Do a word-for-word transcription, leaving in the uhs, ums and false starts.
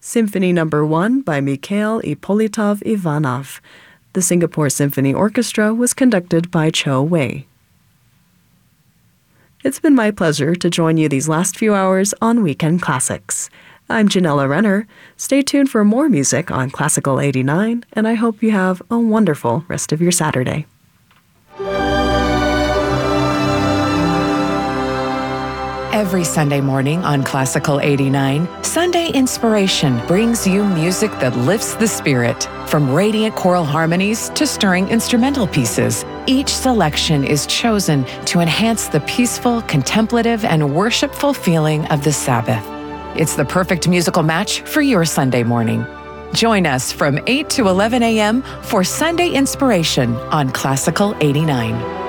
Symphony Number One by Mikhail Ippolitov Ivanov. The Singapore Symphony Orchestra was conducted by Cho Wei. It's been my pleasure to join you these last few hours on Weekend Classics. I'm Janella Renner. Stay tuned for more music on Classical eighty-nine, and I hope you have a wonderful rest of your Saturday. Every Sunday morning on Classical eighty-nine, Sunday Inspiration brings you music that lifts the spirit. From radiant choral harmonies to stirring instrumental pieces, each selection is chosen to enhance the peaceful, contemplative, and worshipful feeling of the Sabbath. It's the perfect musical match for your Sunday morning. Join us from eight to eleven a.m. for Sunday Inspiration on Classical eighty-nine.